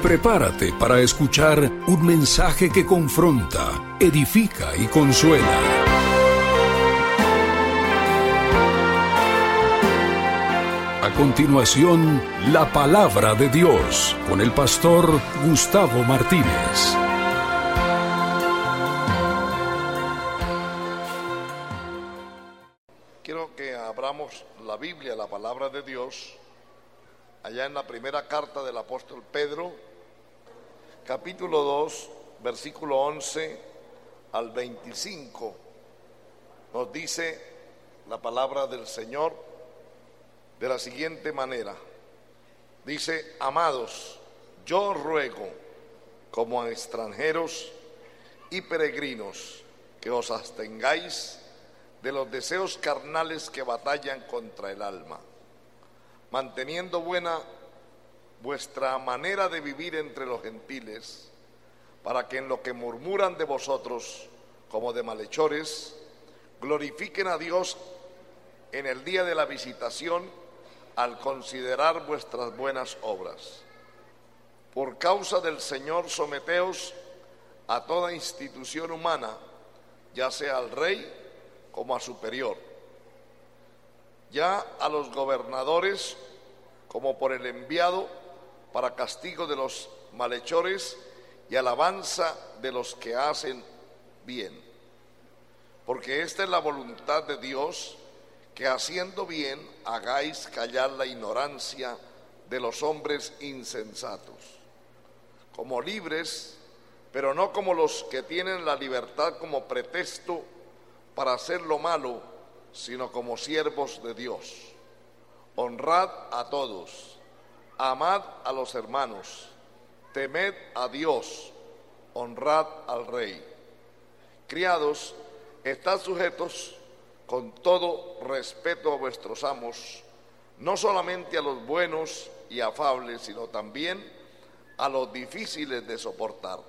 Prepárate para escuchar un mensaje que confronta, edifica y consuela. A continuación, la palabra de Dios con el pastor Gustavo Martínez. Quiero que abramos la Biblia, la palabra de Dios, allá en la primera carta del apóstol Pedro, capítulo 2, versículo 11 al 25. Nos dice la palabra del Señor de la siguiente manera. Dice: amados, yo os ruego, como a extranjeros y peregrinos, que os abstengáis de los deseos carnales que batallan contra el alma, manteniendo buena vuestra manera de vivir entre los gentiles, para que en lo que murmuran de vosotros como de malhechores, glorifiquen a Dios en el día de la visitación al considerar vuestras buenas obras. Por causa del Señor, someteos a toda institución humana, ya sea al rey como a superior, ya a los gobernadores como por el enviado, para castigo de los malhechores y alabanza de los que hacen bien. Porque esta es la voluntad de Dios, que haciendo bien hagáis callar la ignorancia de los hombres insensatos, como libres, pero no como los que tienen la libertad como pretexto para hacer lo malo, sino como siervos de Dios. Honrad a todos, amad a los hermanos, temed a Dios, honrad al rey. Criados, estad sujetos con todo respeto a vuestros amos, no solamente a los buenos y afables, sino también a los difíciles de soportar.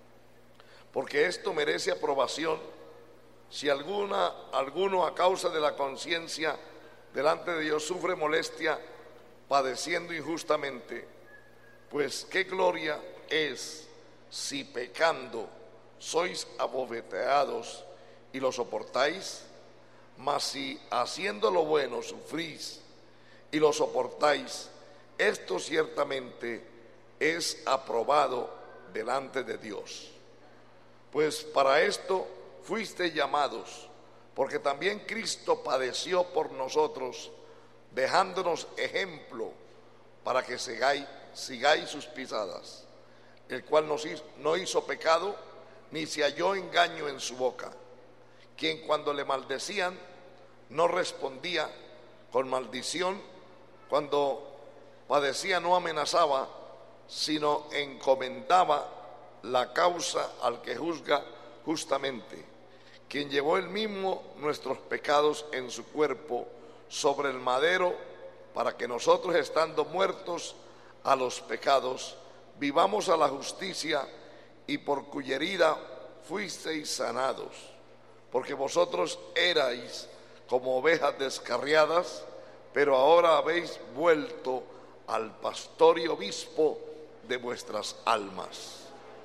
Porque esto merece aprobación si alguno a causa de la conciencia delante de Dios sufre molestia padeciendo injustamente. Pues qué gloria es si pecando sois abofeteados y lo soportáis. Mas si haciendo lo bueno sufrís y lo soportáis, esto ciertamente es aprobado delante de Dios. Pues para esto fuisteis llamados, porque también Cristo padeció por nosotros, dejándonos ejemplo para que sigáis sus pisadas, el cual no hizo pecado, ni se halló engaño en su boca, quien cuando le maldecían no respondía con maldición, cuando padecía no amenazaba, sino encomendaba la causa al que juzga justamente, quien llevó él mismo nuestros pecados en su cuerpo sobre el madero, para que nosotros, estando muertos a los pecados, vivamos a la justicia, y por cuya herida fuisteis sanados. Porque vosotros erais como ovejas descarriadas, pero ahora habéis vuelto al pastor y obispo de vuestras almas.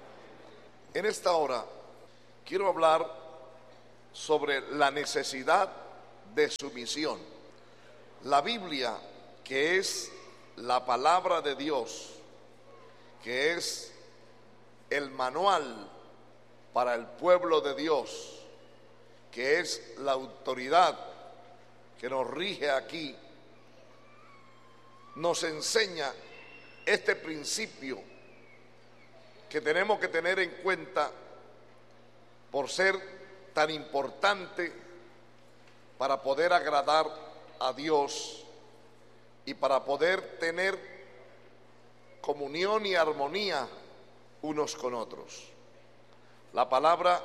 En esta hora quiero hablar sobre la necesidad de sumisión. La Biblia, que es la palabra de Dios, que es el manual para el pueblo de Dios, que es la autoridad que nos rige aquí, nos enseña este principio que tenemos que tener en cuenta por ser tan importante para poder agradar a Dios y para poder tener comunión y armonía unos con otros. La palabra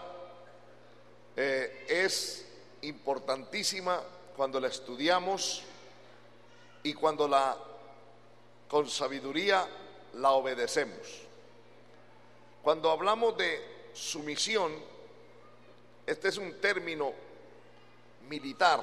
es importantísima cuando la estudiamos y cuando con sabiduría la obedecemos. Cuando hablamos de sumisión, este es un término militar,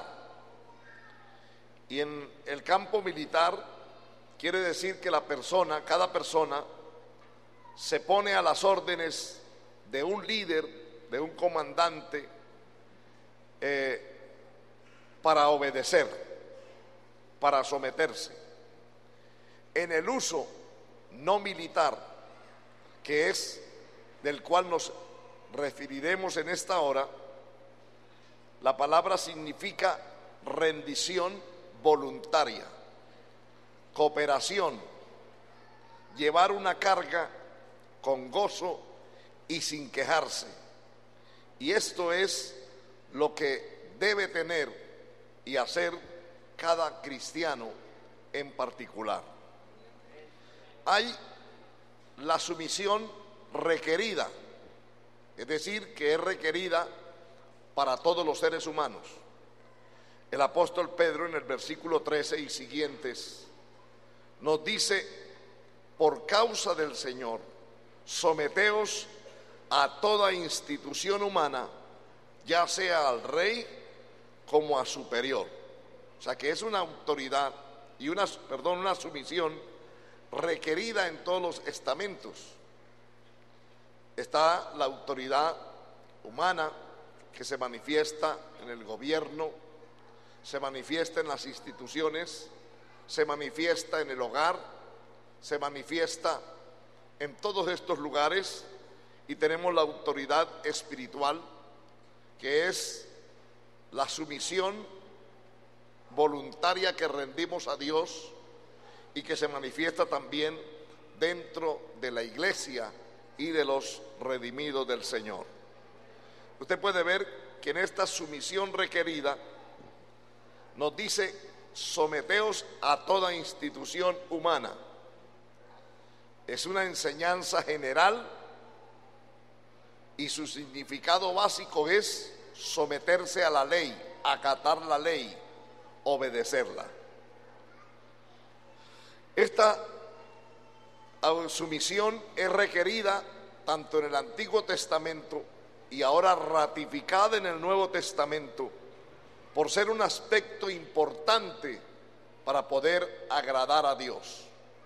y en el campo militar quiere decir que cada persona se pone a las órdenes de un líder, de un comandante, para obedecer, para someterse. En el uso no militar, que es del cual nos referiremos en esta hora, la palabra significa rendición voluntaria, cooperación, llevar una carga con gozo y sin quejarse. Y esto es lo que debe tener y hacer cada cristiano en particular. Hay la sumisión requerida, es decir, que es requerida para todos los seres humanos. El apóstol Pedro en el versículo 13 y siguientes nos dice: por causa del Señor, someteos a toda institución humana, ya sea al rey como a superior. O sea que es una autoridad y una sumisión requerida en todos los estamentos. Está la autoridad humana que se manifiesta en el gobierno, se manifiesta en las instituciones, se manifiesta en el hogar, se manifiesta en todos estos lugares, y tenemos la autoridad espiritual, que es la sumisión voluntaria que rendimos a Dios y que se manifiesta también dentro de la iglesia y de los redimidos del Señor. Usted puede ver que en esta sumisión requerida nos dice: someteos a toda institución humana. Es una enseñanza general y su significado básico es someterse a la ley, acatar la ley, obedecerla. Esta sumisión es requerida tanto en el Antiguo Testamento y ahora ratificada en el Nuevo Testamento, por ser un aspecto importante para poder agradar a Dios.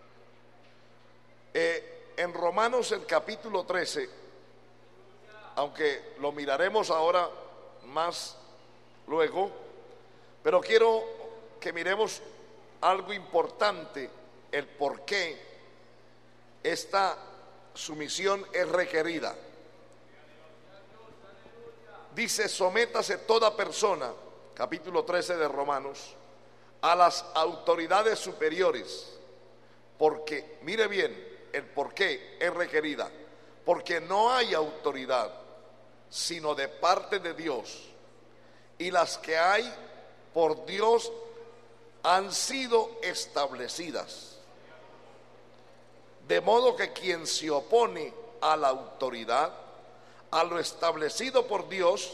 En Romanos el capítulo 13, aunque lo miraremos ahora más luego, pero quiero que miremos algo importante, el por qué esta sumisión es requerida. Dice: sométase toda persona, capítulo 13 de Romanos, a las autoridades superiores, porque, mire bien, el por qué es requerida, porque no hay autoridad sino de parte de Dios, y las que hay por Dios han sido establecidas. De modo que quien se opone a la autoridad, a lo establecido por Dios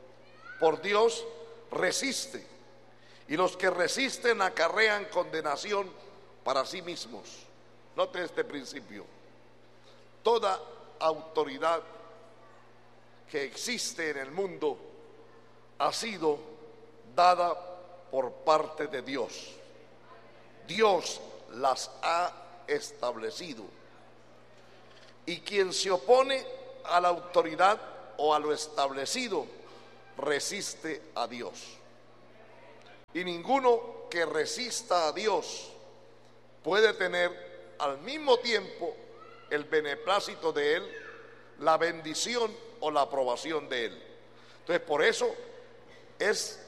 resiste, y los que resisten acarrean condenación para sí mismos. Note este principio: toda autoridad que existe en el mundo ha sido dada por parte de Dios. Dios las ha establecido, y quien se opone a la autoridad o a lo establecido resiste a Dios. Y ninguno que resista a Dios puede tener al mismo tiempo el beneplácito de Él, la bendición o la aprobación de Él. Entonces, por eso es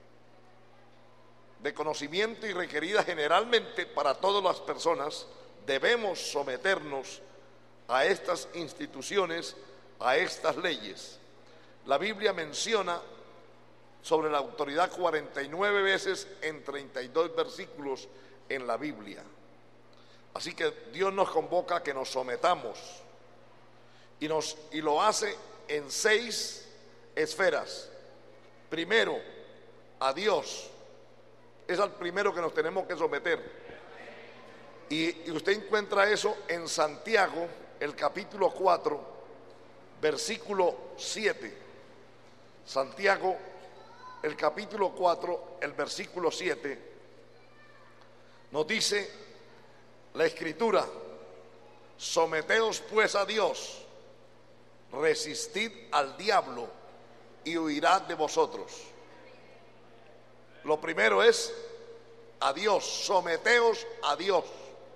de conocimiento y requerida generalmente para todas las personas. Debemos someternos a estas instituciones, a estas leyes. La Biblia menciona sobre la autoridad 49 veces en 32 versículos en la Biblia. Así que Dios nos convoca a que nos sometamos, y lo hace en 6 esferas. Primero, a Dios. Es al primero que nos tenemos que someter. Y usted encuentra eso en Santiago, el capítulo 4, versículo 7. Santiago, el capítulo 4, el versículo 7, nos dice la Escritura: Someteos pues a Dios, resistid al diablo y huirá de vosotros. Lo primero es a Dios, someteos a Dios.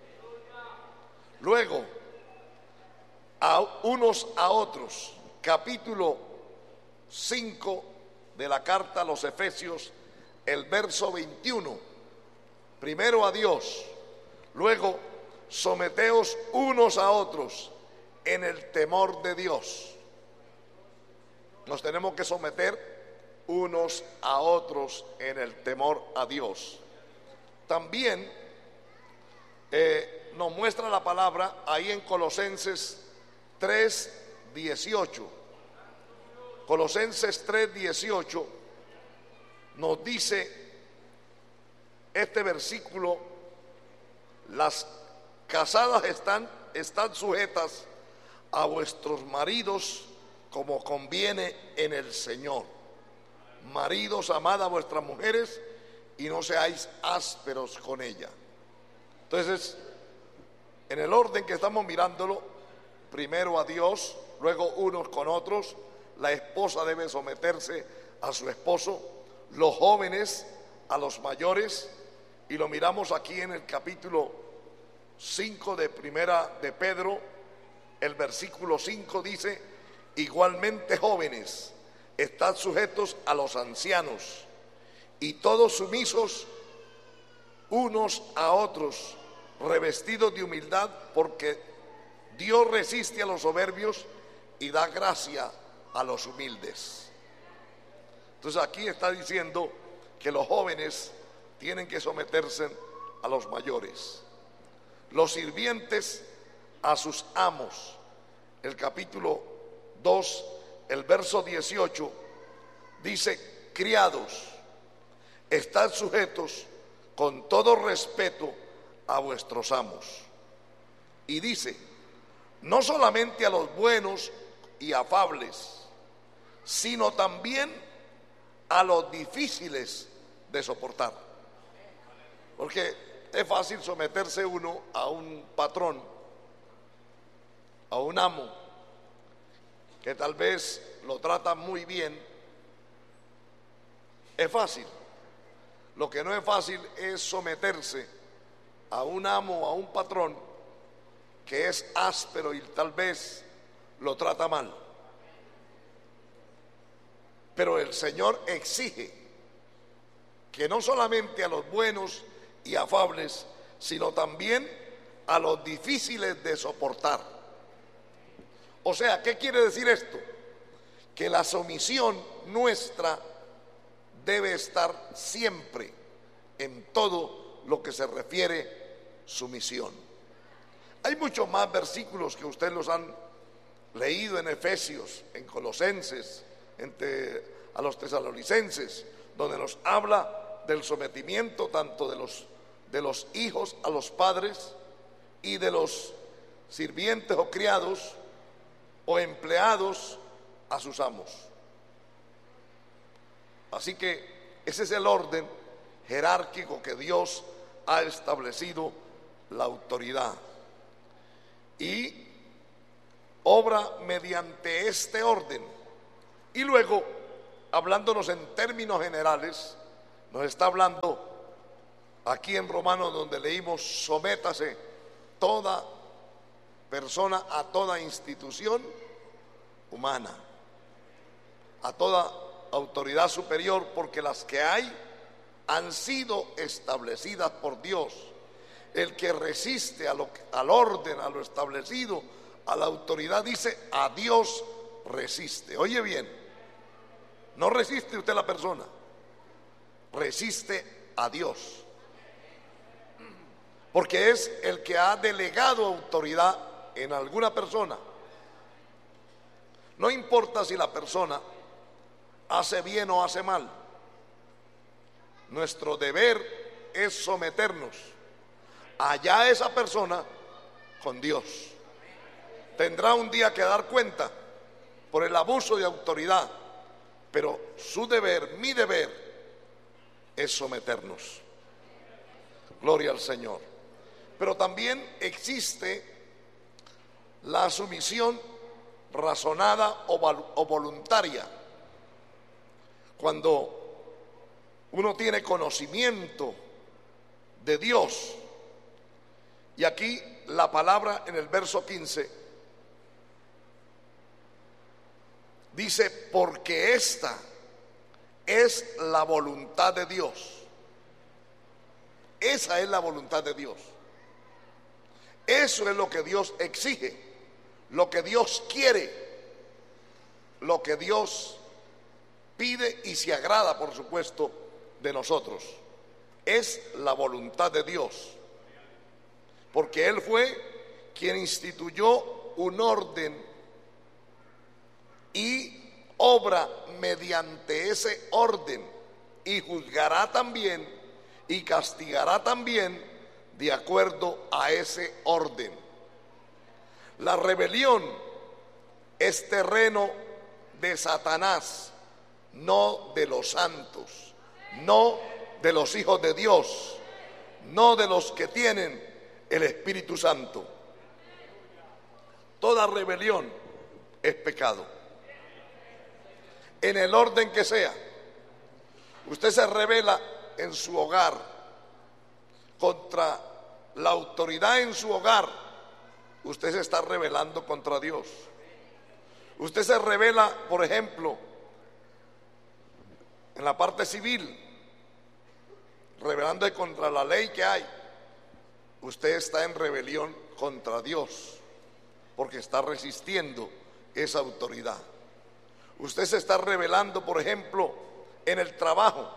Luego, a unos a otros. Capítulo 5 de la carta a los Efesios, el verso 21. Primero a Dios, luego someteos unos a otros en el temor de Dios. Nos tenemos que someter unos a otros en el temor a Dios. También nos muestra la palabra ahí en Colosenses 3:18. Colosenses 3:18 nos dice este versículo: las casadas están sujetas a vuestros maridos como conviene en el Señor. Maridos, amad a vuestras mujeres y no seáis ásperos con ella. Entonces, en el orden que estamos mirándolo, primero a Dios, luego unos con otros. La esposa debe someterse a su esposo, los jóvenes a los mayores, y lo miramos aquí en el capítulo 5 de Primera de Pedro. El versículo 5 dice: igualmente jóvenes, estad sujetos a los ancianos y todos sumisos unos a otros, revestidos de humildad, porque Dios resiste a los soberbios y da gracia a los humildes. Entonces aquí está diciendo que los jóvenes tienen que someterse a los mayores. Los sirvientes a sus amos. El capítulo 2, el verso 18 dice: criados, estad sujetos con todo respeto a vuestros amos. Y dice: no solamente a los buenos y afables, sino también a los difíciles de soportar. Porque es fácil someterse uno a un patrón, a un amo, que tal vez lo trata muy bien. Es fácil. Lo que no es fácil es someterse a un amo, a un patrón que es áspero y tal vez lo trata mal. Pero el Señor exige que no solamente a los buenos y afables, sino también a los difíciles de soportar. O sea, ¿qué quiere decir esto? Que la sumisión nuestra debe estar siempre en todo lo que se refiere sumisión. Hay muchos más versículos que ustedes los han leído en Efesios, en Colosenses, a los tesalonicenses, donde nos habla del sometimiento tanto de los hijos a los padres y de los sirvientes o criados o empleados a sus amos. Así que ese es el orden jerárquico que Dios ha establecido, la autoridad, y obra mediante este orden. Y luego, hablándonos en términos generales, nos está hablando aquí en Romanos, donde leímos: sométase toda persona a toda institución humana, a toda autoridad superior, porque las que hay han sido establecidas por Dios. El que resiste al orden, a lo establecido, a la autoridad, dice: a Dios resiste. Oye bien, no resiste usted a la persona, resiste a Dios, porque es el que ha delegado autoridad en alguna persona. No importa si la persona hace bien o hace mal, nuestro deber es someternos allá a esa persona con Dios. Tendrá un día que dar cuenta por el abuso de autoridad, pero su deber, mi deber, es someternos. Gloria al Señor. Pero también existe la sumisión razonada o voluntaria. Cuando uno tiene conocimiento de Dios, y aquí la palabra en el verso 15 dice: porque esta es la voluntad de Dios. Esa es la voluntad de Dios. Eso es lo que Dios exige, lo que Dios quiere, lo que Dios pide y se agrada, por supuesto, de nosotros. Es la voluntad de Dios, porque Él fue quien instituyó un orden y obra mediante ese orden, y juzgará también y castigará también de acuerdo a ese orden. La rebelión es terreno de Satanás, no de los santos, no de los hijos de Dios, no de los que tienen el Espíritu Santo. Toda rebelión es pecado, en el orden que sea. Usted se rebela en su hogar contra la autoridad en su hogar, usted se está rebelando contra Dios. Usted se rebela, por ejemplo, en la parte civil, rebelándose contra la ley que hay. Usted está en rebelión contra Dios, porque está resistiendo esa autoridad. Usted se está rebelando, por ejemplo, en el trabajo.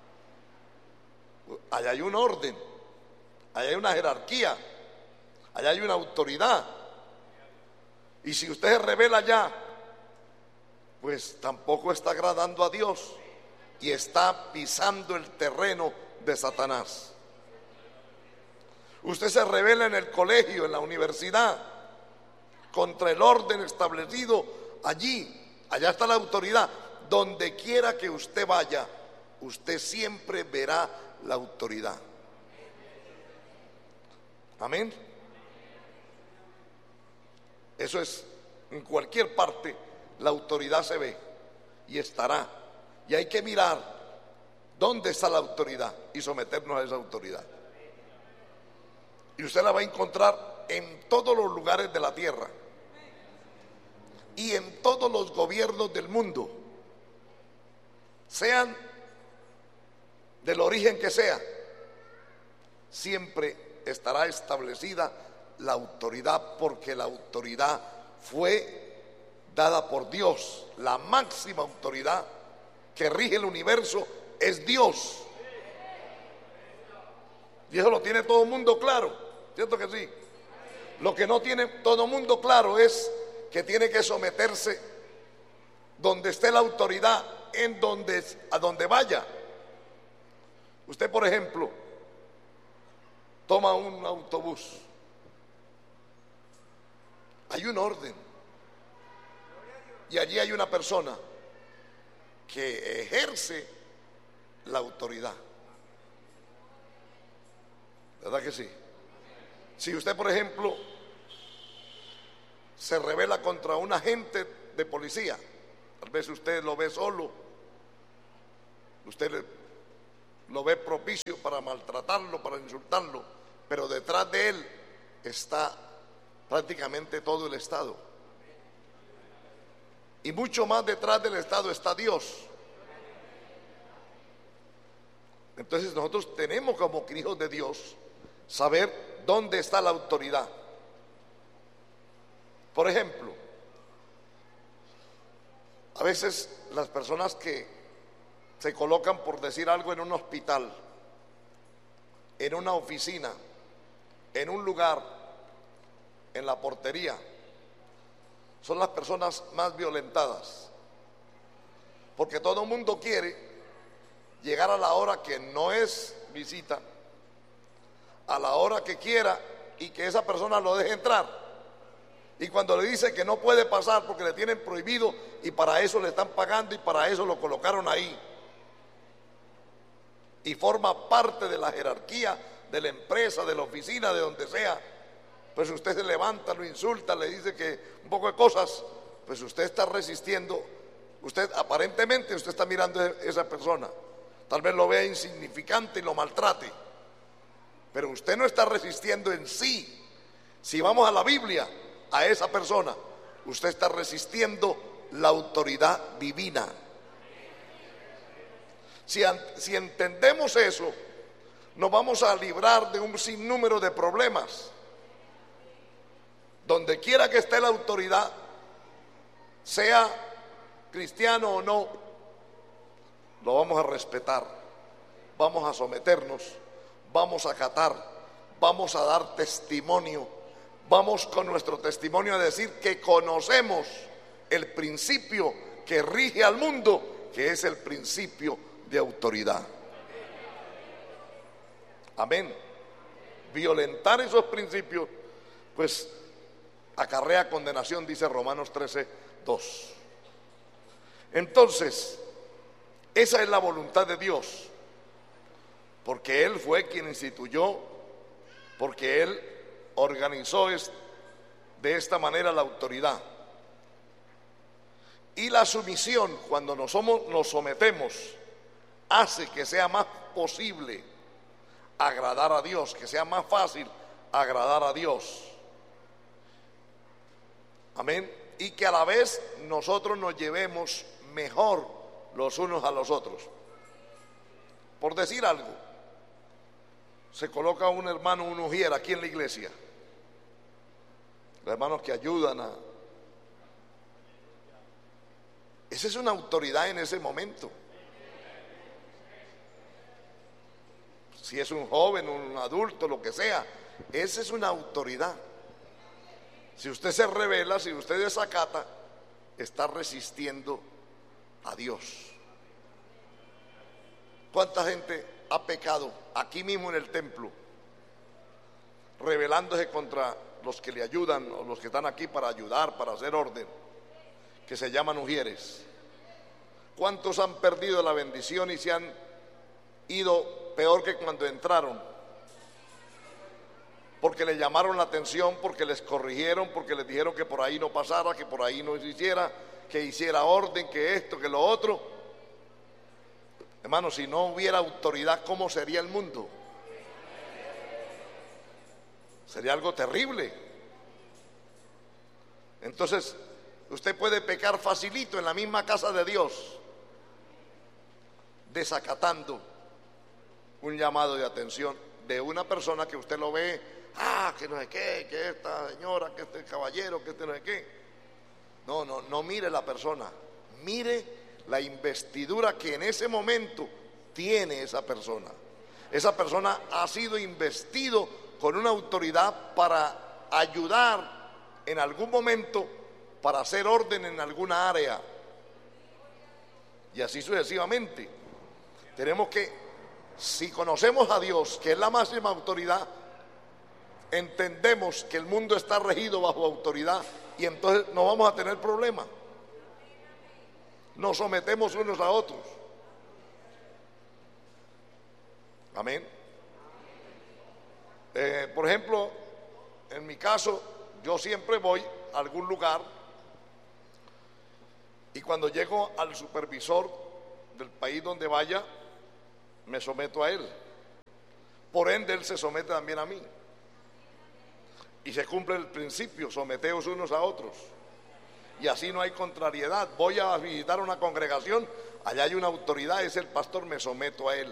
Allá hay un orden, allá hay una jerarquía, allá hay una autoridad. Y si usted se rebela allá, pues tampoco está agradando a Dios y está pisando el terreno de Satanás. Usted se rebela en el colegio, en la universidad, contra el orden establecido allí. Allá está la autoridad. Donde quiera que usted vaya, usted siempre verá la autoridad. Amén. Eso es, en cualquier parte la autoridad se ve y estará. Y hay que mirar dónde está la autoridad y someternos a esa autoridad. Y usted la va a encontrar en todos los lugares de la tierra y en todos los gobiernos del mundo, sean del origen que sea. Siempre estará establecida la autoridad, porque la autoridad fue dada por Dios. La máxima autoridad que rige el universo es Dios. Y eso lo tiene todo el mundo claro, ¿cierto que sí? Lo que no tiene todo el mundo claro es que tiene que someterse donde esté la autoridad, a donde vaya. Usted, por ejemplo, toma un autobús. Hay un orden. Y allí hay una persona que ejerce la autoridad. ¿Verdad que sí? Si usted, por ejemplo, se rebela contra un agente de policía, tal vez usted lo ve solo, usted lo ve propicio para maltratarlo, para insultarlo, pero detrás de él está prácticamente todo el Estado. Y mucho más detrás del Estado está Dios. Entonces nosotros tenemos, como hijos de Dios, saber dónde está la autoridad. Por ejemplo, a veces las personas que se colocan, por decir algo, en un hospital, en una oficina, en un lugar, en la portería, son las personas más violentadas, porque todo el mundo quiere llegar a la hora que no es visita, a la hora que quiera, y que esa persona lo deje entrar. Y cuando le dice que no puede pasar porque le tienen prohibido, y para eso le están pagando y para eso lo colocaron ahí, y forma parte de la jerarquía de la empresa, de la oficina, de donde sea, pues usted se levanta, lo insulta, le dice que un poco de cosas, pues usted está resistiendo. Usted aparentemente usted está mirando a esa persona, tal vez lo vea insignificante y lo maltrate, pero usted no está resistiendo en sí. Si vamos a la Biblia, a esa persona, usted está resistiendo la autoridad divina. Si entendemos eso, nos vamos a librar de un sinnúmero de problemas. Donde quiera que esté la autoridad, sea cristiano o no, lo vamos a respetar, vamos a someternos, vamos a acatar, vamos a dar testimonio, vamos con nuestro testimonio a decir que conocemos el principio que rige al mundo, que es el principio de autoridad. Amén. Violentar esos principios, pues acarrea condenación, dice Romanos 13:2. Entonces, esa es la voluntad de Dios, porque Él fue quien instituyó, porque Él organizó de esta manera la autoridad. Y la sumisión, cuando nos sometemos, hace que sea más posible agradar a Dios, que sea más fácil agradar a Dios. Amén. Y que a la vez nosotros nos llevemos mejor los unos a los otros. Por decir algo, se coloca un hermano, un ujier aquí en la iglesia, los hermanos que ayudan a... Esa es una autoridad en ese momento. Si es un joven, un adulto, lo que sea, esa es una autoridad. Si usted se rebela, si usted desacata, está resistiendo a Dios. ¿Cuánta gente ha pecado aquí mismo en el templo, rebelándose contra los que le ayudan o los que están aquí para ayudar, para hacer orden, que se llaman ujieres? ¿Cuántos han perdido la bendición y se han ido peor que cuando entraron? Porque le llamaron la atención, porque les corrigieron, porque les dijeron que por ahí no pasara, que por ahí no se hiciera, que hiciera orden, que esto, que lo otro. Hermano, si no hubiera autoridad, ¿cómo sería el mundo? Sería algo terrible. Entonces, usted puede pecar facilito en la misma casa de Dios, desacatando un llamado de atención de una persona que usted lo ve, que no sé qué, que esta señora, que este caballero, que este no sé qué. No mire la persona, mire la investidura que en ese momento tiene esa persona. Esa persona ha sido investido con una autoridad para ayudar en algún momento, para hacer orden en alguna área, y así sucesivamente. Tenemos que, si conocemos a Dios, que es la máxima autoridad, entendemos que el mundo está regido bajo autoridad y entonces no vamos a tener problema. Nos sometemos unos a otros. Amén. Por ejemplo, en mi caso, yo siempre voy a algún lugar y cuando llego al supervisor del país donde vaya, me someto a él. Por ende, él se somete también a mí. Y se cumple el principio, someteos unos a otros. Y así no hay contrariedad. Voy a visitar una congregación, allá hay una autoridad, es el pastor, me someto a él.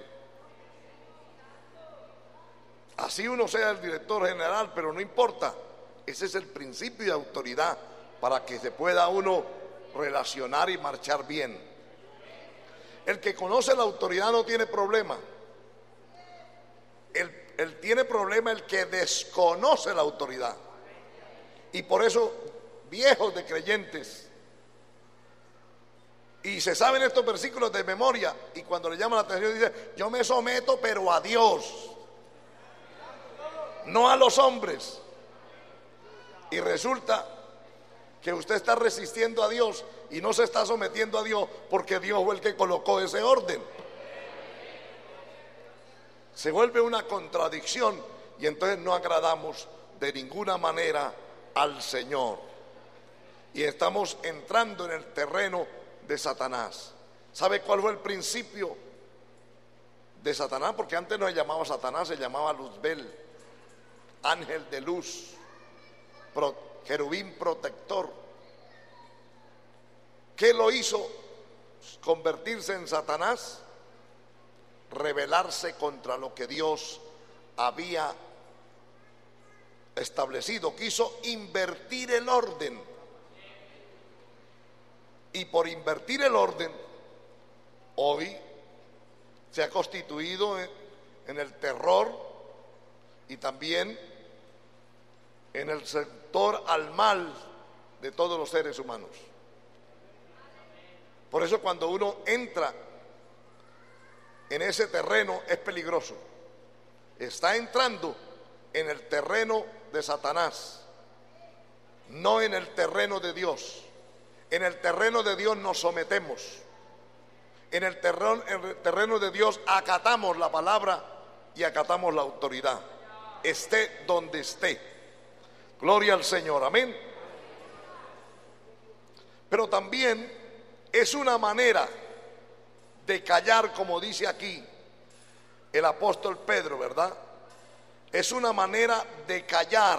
Así uno sea el director general, pero no importa. Ese es el principio de autoridad para que se pueda uno relacionar y marchar bien. El que conoce la autoridad no tiene problema. Él tiene problema el que desconoce la autoridad. Y por eso viejos de creyentes, y se saben estos versículos de memoria, y cuando le llaman la atención dice: yo me someto pero a Dios, no a los hombres. Y resulta que usted está resistiendo a Dios y no se está sometiendo a Dios, porque Dios fue el que colocó ese orden. Se vuelve una contradicción y entonces no agradamos de ninguna manera al Señor. Y estamos entrando en el terreno de Satanás. ¿Sabe cuál fue el principio de Satanás? Porque antes no se llamaba Satanás, se llamaba Luzbel, ángel de luz, querubín protector. ¿Qué lo hizo convertirse en Satanás? Rebelarse contra lo que Dios había establecido. Quiso invertir el orden. Y por invertir el orden, hoy se ha constituido en el terror y también en el sector al mal de todos los seres humanos. Por eso cuando uno entra en ese terreno es peligroso. Está entrando en el terreno de Satanás, no en el terreno de Dios. En el terreno de Dios nos sometemos. En el terreno de Dios acatamos la palabra y acatamos la autoridad, esté donde esté. Gloria al Señor, amén. Pero también es una manera de callar, como dice aquí el apóstol Pedro, ¿verdad? Es una manera de callar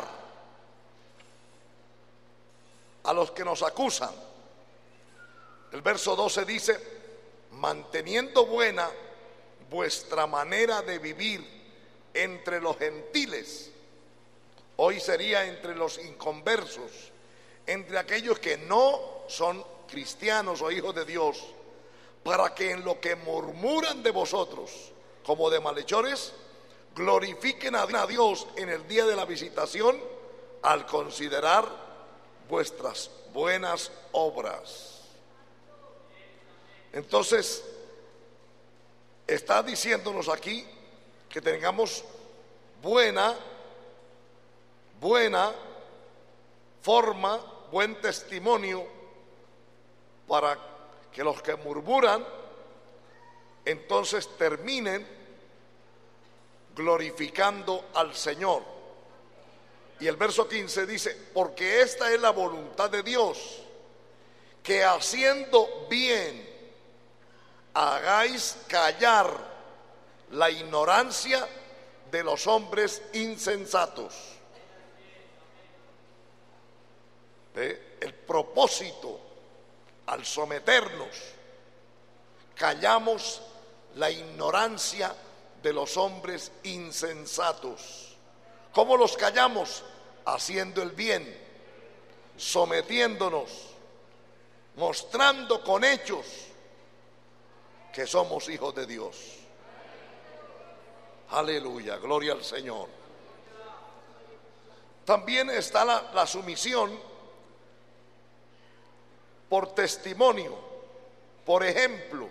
a los que nos acusan. El verso 12 dice: manteniendo buena vuestra manera de vivir entre los gentiles. Hoy sería entre los inconversos, entre aquellos que no son cristianos o hijos de Dios, para que en lo que murmuran de vosotros como de malhechores, glorifiquen a Dios en el día de la visitación al considerar vuestras buenas obras. Entonces, está diciéndonos aquí que tengamos buena forma, buen testimonio, para que los que murmuran entonces terminen glorificando al Señor. Y el verso 15 dice: porque esta es la voluntad de Dios, que haciendo bien hagáis callar la ignorancia de los hombres insensatos. El propósito, al someternos, callamos la ignorancia de los hombres insensatos. ¿Cómo los callamos? Haciendo el bien, sometiéndonos, mostrando con hechos que somos hijos de Dios. Aleluya, gloria al Señor. También está la sumisión por testimonio. Por ejemplo,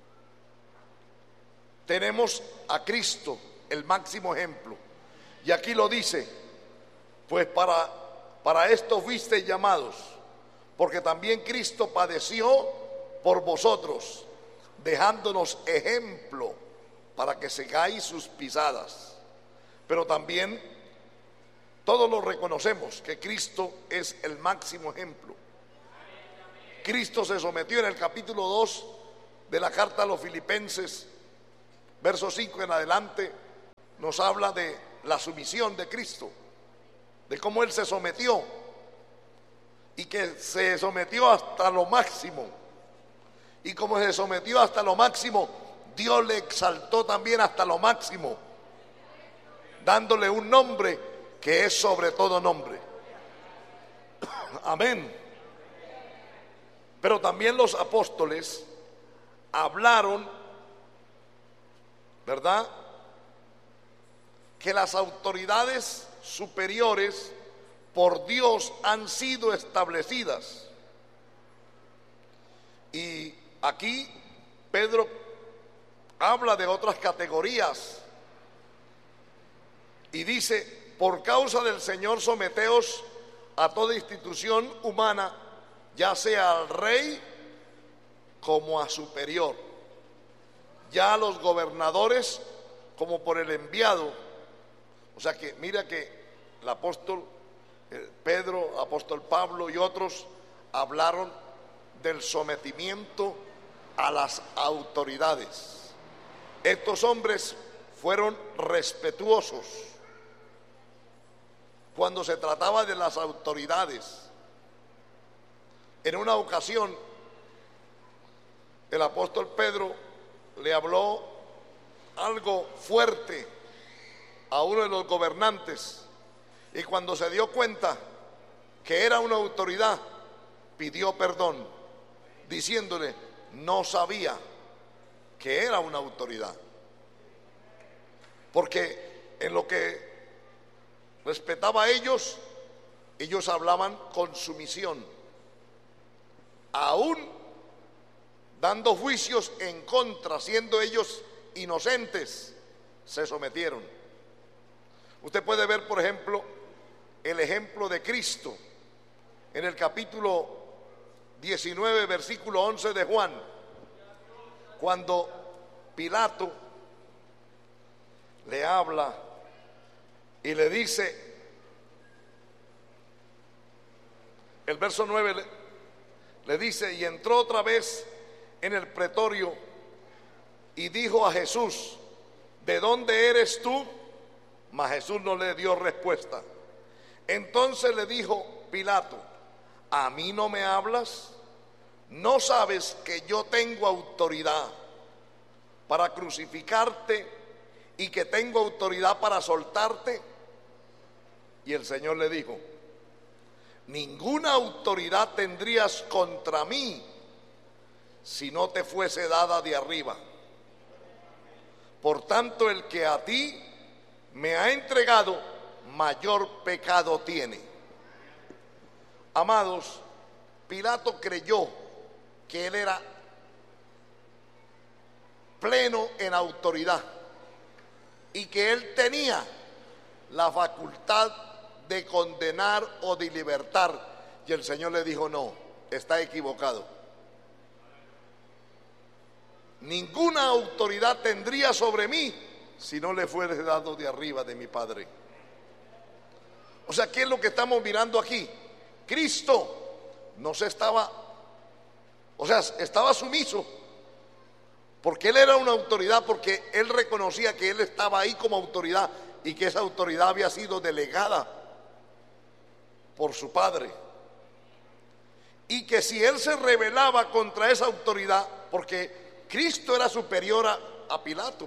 tenemos a Cristo, el máximo ejemplo, y aquí lo dice: pues para esto fuisteis llamados, porque también Cristo padeció por vosotros, dejándonos ejemplo para que sigáis sus pisadas. Pero también todos lo reconocemos que Cristo es el máximo ejemplo. Cristo se sometió en el capítulo 2 de la carta a los Filipenses, verso 5 en adelante, nos habla de la sumisión de Cristo, de cómo Él se sometió y que se sometió hasta lo máximo. Y como se sometió hasta lo máximo, Dios le exaltó también hasta lo máximo, dándole un nombre que es sobre todo nombre. Amén. Pero también los apóstoles hablaron, ¿verdad?, que las autoridades superiores por Dios han sido establecidas. Y aquí Pedro habla de otras categorías y dice: por causa del Señor someteos a toda institución humana, ya sea al rey como a superior, ya a los gobernadores como por el enviado. O sea que mira que el apóstol Pedro, apóstol Pablo y otros hablaron del sometimiento a las autoridades. Estos hombres fueron respetuosos cuando se trataba de las autoridades. En una ocasión, el apóstol Pedro le habló algo fuerte a uno de los gobernantes, y cuando se dio cuenta que era una autoridad, pidió perdón, diciéndole: no sabía que era una autoridad. Porque en lo que respetaba a ellos hablaban con sumisión, aún dando juicios en contra, siendo ellos inocentes, se sometieron. Usted puede ver, por ejemplo, el ejemplo de Cristo en el capítulo 19, versículo 11 de Juan, cuando Pilato le habla y le dice, el verso 9 le dice: y entró otra vez en el pretorio y dijo a Jesús: ¿de dónde eres tú? Mas Jesús no le dio respuesta. Entonces le dijo Pilato: ¿a mí no me hablas? ¿No sabes que yo tengo autoridad para crucificarte y que tengo autoridad para soltarte? Y el Señor le dijo: ninguna autoridad tendrías contra mí si no te fuese dada de arriba. Por tanto, el que a ti me ha entregado, mayor pecado tiene. Amados, Pilato creyó que él era pleno en autoridad y que él tenía la facultad de condenar o de libertar. Y el Señor le dijo: no, está equivocado. Ninguna autoridad tendría sobre mí si no le fuere dado de arriba de mi Padre. O sea, ¿qué es lo que estamos mirando aquí? Cristo no se estaba, estaba sumiso, porque él era una autoridad, porque él reconocía que él estaba ahí como autoridad y que esa autoridad había sido delegada por su Padre, y que si él se rebelaba contra esa autoridad, porque Cristo era superior a Pilato,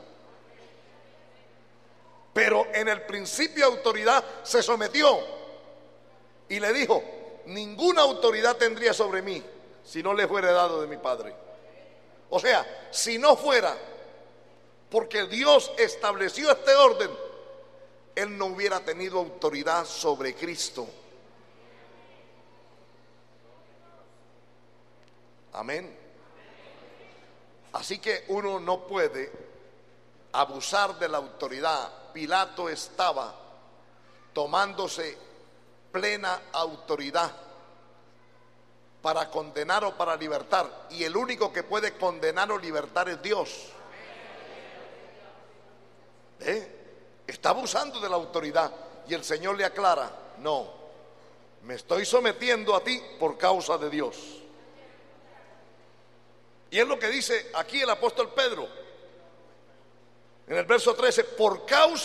pero en el principio de autoridad se sometió y le dijo: ninguna autoridad tendría sobre mí si no le fuera dado de mi Padre. O sea, si no fuera porque Dios estableció este orden, él no hubiera tenido autoridad sobre Cristo. Amén. Así que uno no puede abusar de la autoridad. Pilato estaba tomándose plena autoridad para condenar o para libertar, y el único que puede condenar o libertar es Dios. Está abusando de la autoridad, y el Señor le aclara: no, me estoy sometiendo a ti por causa de Dios. Y es lo que dice aquí el apóstol Pedro en el verso 13: por causa